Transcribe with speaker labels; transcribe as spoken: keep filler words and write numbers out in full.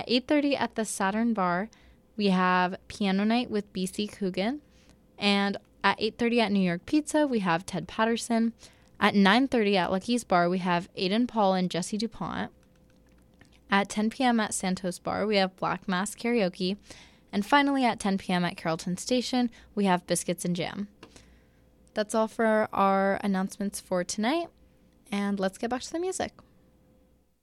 Speaker 1: eight thirty at the Saturn Bar, we have Piano Night with B C Coogan. And at eight thirty at New York Pizza, we have Ted Patterson. At nine thirty at Lucky's Bar, we have Aiden Paul and Jesse DuPont. At ten p.m. at Santos Bar, we have Black Mass Karaoke. And finally, at ten p.m. at Carrollton Station, we have Biscuits and Jam. That's all for our announcements for tonight. And let's get back to the music.